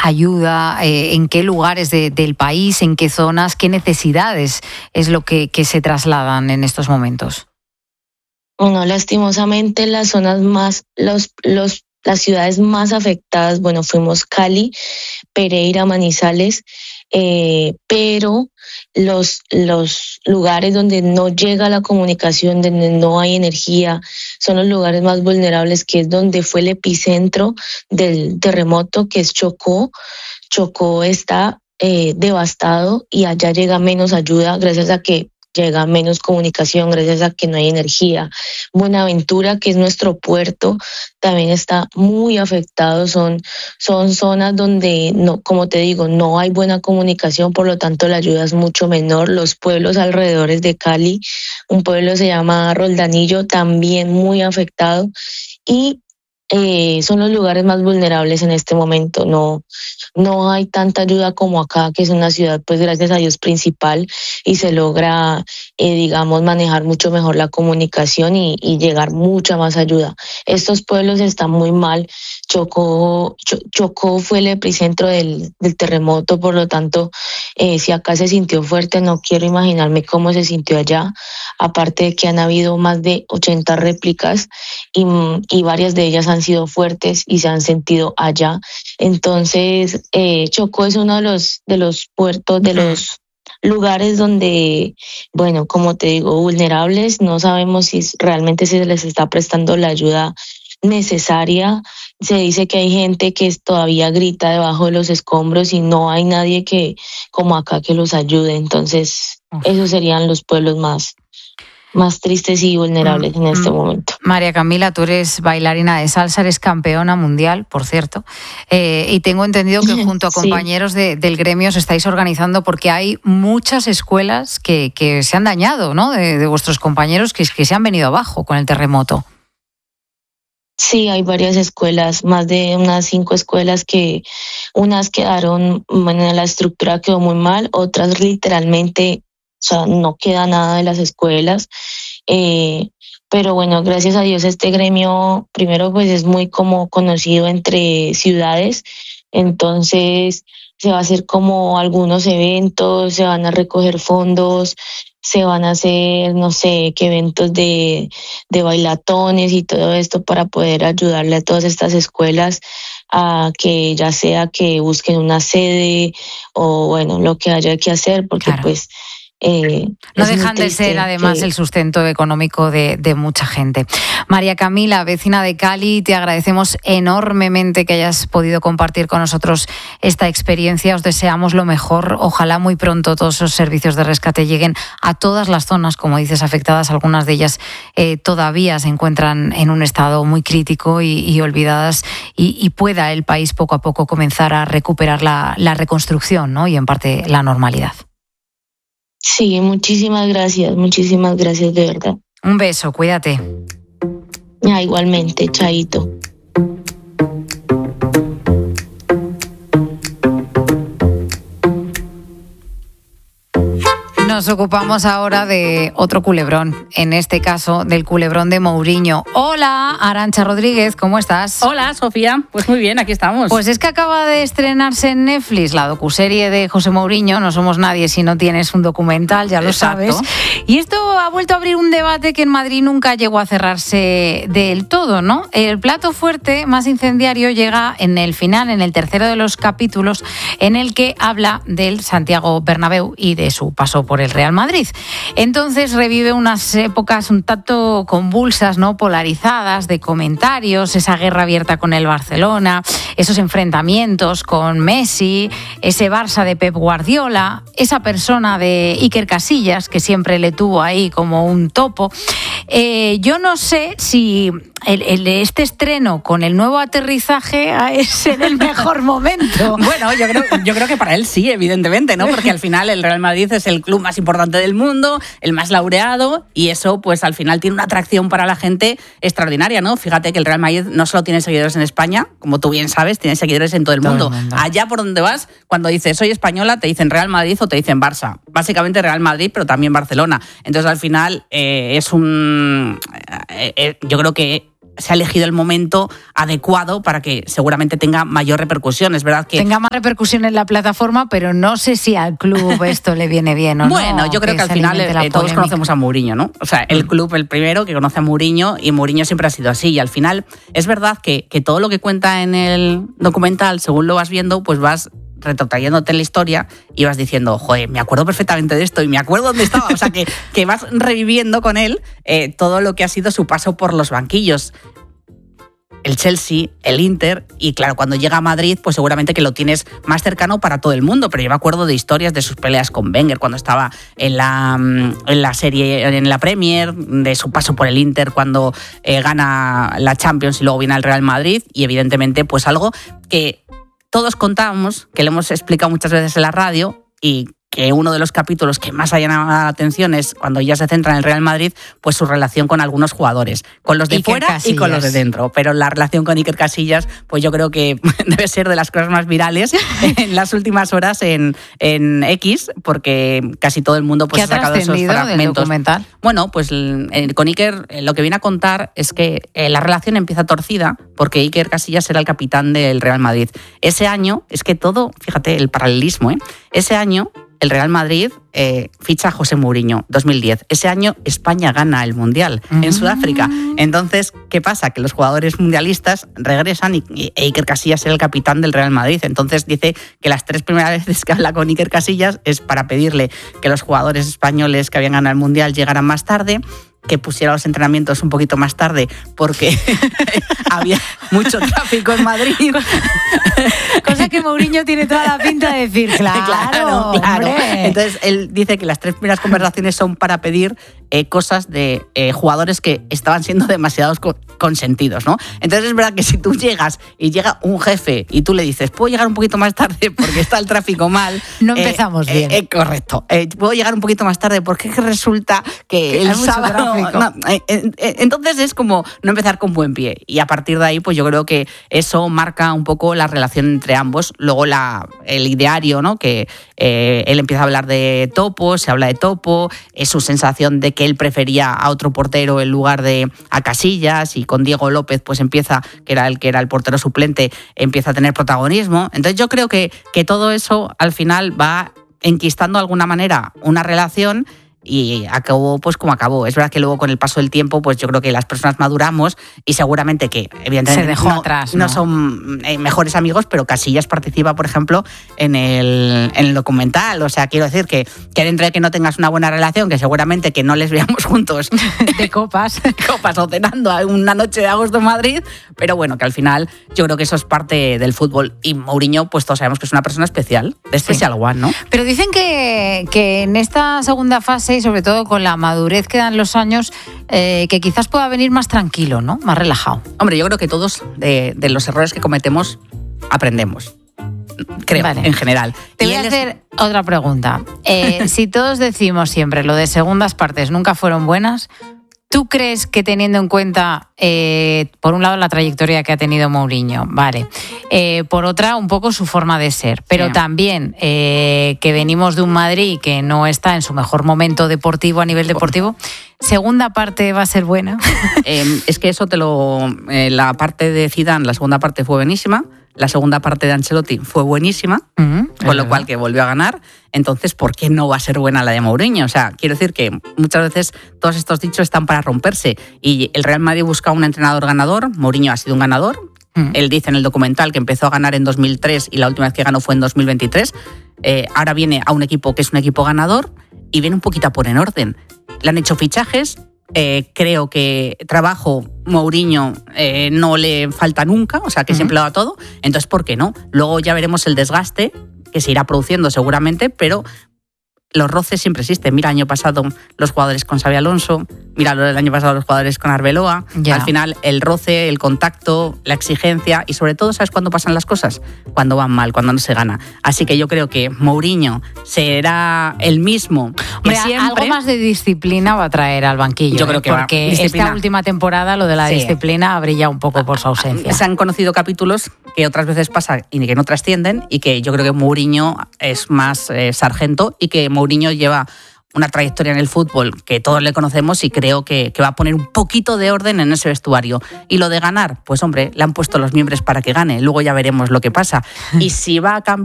ayuda? ¿En qué lugares del país? ¿En qué zonas? ¿Qué necesidades es lo que se trasladan en estos momentos? Bueno, lastimosamente las zonas más, las ciudades más afectadas, bueno, fuimos Cali, Pereira, Manizales, pero los lugares donde no llega la comunicación, donde no hay energía, son los lugares más vulnerables, que es donde fue el epicentro del terremoto, que es Chocó. Chocó está devastado y allá llega menos ayuda gracias a que llega menos comunicación, gracias a que no hay energía. Buenaventura, que es nuestro puerto, también está muy afectado. Son zonas donde, no, como te digo, no hay buena comunicación, por lo tanto la ayuda es mucho menor. Los pueblos alrededores de Cali, un pueblo se llama Roldanillo, también muy afectado. Y son los lugares más vulnerables en este momento. No hay tanta ayuda como acá, que es una ciudad, pues gracias a Dios, principal, y se logra, digamos, manejar mucho mejor la comunicación y llegar mucha más ayuda. Estos pueblos están muy mal. Chocó fue el epicentro del terremoto, por lo tanto, si acá se sintió fuerte, no quiero imaginarme cómo se sintió allá. Aparte de que han habido más de 80 réplicas y varias de ellas han sido fuertes y se han sentido allá. Entonces, Chocó es uno de los puertos, de los lugares donde, bueno, como te digo, vulnerables. No sabemos si realmente se les está prestando la ayuda necesaria. Se dice que hay gente que todavía grita debajo de los escombros y no hay nadie que, como acá, que los ayude. Entonces, esos serían los pueblos más tristes y vulnerables en este momento. María Camila, tú eres bailarina de salsa, eres campeona mundial, por cierto, y tengo entendido que junto a compañeros del gremio os estáis organizando, porque hay muchas escuelas que se han dañado, ¿no?, de vuestros compañeros que se han venido abajo con el terremoto. Sí, hay varias escuelas, más de unas 5 escuelas, que unas quedaron, bueno, la estructura quedó muy mal, otras literalmente, o sea, no queda nada de las escuelas. Pero bueno, gracias a Dios este gremio, primero, pues es muy como conocido entre ciudades. Entonces se va a hacer como algunos eventos, se van a recoger fondos, se van a hacer, no sé, qué eventos de bailatones y todo esto, para poder ayudarle a todas estas escuelas a que, ya sea que busquen una sede o bueno, lo que haya que hacer, porque claro, pues no dejan de ser además el sustento económico de mucha gente. María Camila, vecina de Cali, te agradecemos enormemente que hayas podido compartir con nosotros esta experiencia. Os deseamos lo mejor. Ojalá muy pronto todos esos servicios de rescate lleguen a todas las zonas, como dices, afectadas. Algunas de ellas todavía se encuentran en un estado muy crítico y olvidadas, y pueda el país poco a poco comenzar a recuperar la reconstrucción, ¿no?, y en parte la normalidad. Sí, muchísimas gracias de verdad. Un beso, cuídate. Igualmente, chaito. Nos ocupamos ahora de otro culebrón, en este caso del culebrón de Mouriño. Hola, Arantxa Rodríguez, ¿cómo estás? Hola, Sofía, pues muy bien, aquí estamos. Pues es que acaba de estrenarse en Netflix la docuserie de José Mouriño, No somos nadie si no tienes un documental, ya lo Exacto. sabes. Y esto ha vuelto a abrir un debate que en Madrid nunca llegó a cerrarse del todo, ¿no? El plato fuerte más incendiario llega en el final, en el tercero de los capítulos, en el que habla del Santiago Bernabéu y de su paso por el Real Madrid. Entonces revive unas épocas un tanto convulsas, ¿no?, polarizadas, de comentarios, esa guerra abierta con el Barcelona, esos enfrentamientos con Messi, ese Barça de Pep Guardiola, esa persona de Iker Casillas que siempre le tuvo ahí como un topo. Yo no sé si este estreno con el nuevo aterrizaje es en el mejor momento. Bueno, yo creo que para él sí, evidentemente, ¿no? Porque al final el Real Madrid es el club más importante del mundo, el más laureado, y eso pues al final tiene una atracción para la gente extraordinaria, ¿no? Fíjate que el Real Madrid no solo tiene seguidores en España, como tú bien sabes, tiene seguidores en todo el mundo. Allá por donde vas, cuando dices soy española, te dicen Real Madrid o te dicen Barça. Básicamente Real Madrid, pero también Barcelona. Entonces al final es un... yo creo que se ha elegido el momento adecuado para que seguramente tenga mayor repercusión. Es verdad que tenga más repercusión en la plataforma, pero no sé si al club esto le viene bien o no. Bueno, yo creo que al final todos conocemos a Mourinho, ¿no? O sea, el club el primero que conoce a Mourinho, y Mourinho siempre ha sido así. Y al final es verdad que todo lo que cuenta en el documental, según lo vas viendo, pues vas retrotrayéndote en la historia y vas diciendo, joder, me acuerdo perfectamente de esto y me acuerdo dónde estaba. O sea, que vas reviviendo con él todo lo que ha sido su paso por los banquillos. El Chelsea, el Inter, y claro, cuando llega a Madrid, pues seguramente que lo tienes más cercano para todo el mundo, pero yo me acuerdo de historias de sus peleas con Wenger cuando estaba en la serie, en la Premier, de su paso por el Inter cuando gana la Champions y luego viene al Real Madrid, y evidentemente pues algo que todos contamos, que le hemos explicado muchas veces en la radio, y que uno de los capítulos que más ha llamado la atención es cuando ya se centra en el Real Madrid, pues su relación con algunos jugadores, con los de Iker fuera Casillas. Y con los de dentro. Pero la relación con Iker Casillas, pues yo creo que debe ser de las cosas más virales en las últimas horas en X, porque casi todo el mundo pues, ha sacado esos fragmentos. Del documental? Bueno, pues con Iker lo que viene a contar es que la relación empieza torcida porque Iker Casillas era el capitán del Real Madrid. Ese año, es que todo, fíjate, el paralelismo, ese año el Real Madrid ficha a José Mourinho, 2010. Ese año España gana el Mundial en Sudáfrica. Entonces, ¿qué pasa? Que los jugadores mundialistas regresan y Iker Casillas era el capitán del Real Madrid. Entonces dice que las 3 primeras veces que habla con Iker Casillas es para pedirle que los jugadores españoles que habían ganado el Mundial llegaran más tarde, que pusiera los entrenamientos un poquito más tarde porque había mucho tráfico en Madrid. Cosa que Mourinho tiene toda la pinta de decir, claro. Entonces él dice que las 3 primeras conversaciones son para pedir cosas de jugadores que estaban siendo demasiados consentidos, ¿no? Entonces es verdad que si tú llegas y llega un jefe y tú le dices, ¿puedo llegar un poquito más tarde porque está el tráfico mal? No empezamos bien. Correcto. ¿Puedo llegar un poquito más tarde porque resulta que el sábado... No, entonces es como no empezar con buen pie, y a partir de ahí pues yo creo que eso marca un poco la relación entre ambos. Luego el ideario, ¿no? Que él empieza a hablar de Topo, se habla de Topo, es su sensación de que él prefería a otro portero en lugar de a Casillas, y con Diego López pues empieza, que era el portero suplente, empieza a tener protagonismo. Entonces yo creo que todo eso al final va enquistando de alguna manera una relación, y acabó pues como acabó. Es verdad que luego con el paso del tiempo pues yo creo que las personas maduramos y seguramente que evidentemente se dejó atrás, no son mejores amigos, pero Casillas participa, por ejemplo, en el documental. O sea, quiero decir que dentro de que no tengas una buena relación, que seguramente que no les veamos juntos de copas o cenando una noche de agosto en Madrid, pero bueno, que al final yo creo que eso es parte del fútbol, y Mourinho pues todos sabemos que es una persona especial, de Special One, ¿no? Pero dicen que en esta segunda fase, y sobre todo con la madurez que dan los años, que quizás pueda venir más tranquilo, ¿no? Más relajado. Hombre, yo creo que todos de los errores que cometemos aprendemos. Creo, vale. En general. Te voy a hacer otra pregunta. Si todos decimos siempre lo de segundas partes nunca fueron buenas, ¿tú crees que teniendo en cuenta, por un lado, la trayectoria que ha tenido Mourinho, vale, por otra, un poco su forma de ser, pero sí, también que venimos de un Madrid que no está en su mejor momento deportivo a nivel deportivo, ¿segunda parte va a ser buena? Es que eso la parte de Zidane, la segunda parte fue buenísima. La segunda parte de Ancelotti fue buenísima, con lo cual que volvió a ganar. Entonces, ¿por qué no va a ser buena la de Mourinho? O sea, quiero decir que muchas veces todos estos dichos están para romperse. Y el Real Madrid busca un entrenador ganador. Mourinho ha sido un ganador. Él dice en el documental que empezó a ganar en 2003 y la última vez que ganó fue en 2023. Ahora viene a un equipo que es un equipo ganador y viene un poquito a poner en orden. Le han hecho fichajes. Creo que trabajo Mourinho no le falta nunca, o sea que siempre lo da todo. Entonces, ¿por qué no? Luego ya veremos el desgaste que se irá produciendo seguramente, pero los roces siempre existen. Mira, el año pasado los jugadores con Xabi Alonso, mira el año pasado los jugadores con Arbeloa. Ya. Al final el roce, el contacto, la exigencia, y sobre todo, ¿sabes cuándo pasan las cosas? Cuando van mal, cuando no se gana. Así que yo creo que Mourinho será el mismo. Hombre, algo más de disciplina va a traer al banquillo. Yo creo que porque esta última temporada lo de la disciplina ha brillado un poco por su ausencia. Se han conocido capítulos que otras veces pasa y que no trascienden, y que yo creo que Mourinho es más sargento, y que Mourinho lleva una trayectoria en el fútbol que todos le conocemos y creo que va a poner un poquito de orden en ese vestuario. Y lo de ganar, pues hombre, le han puesto los miembros para que gane, luego ya veremos lo que pasa. Y si va a cambiar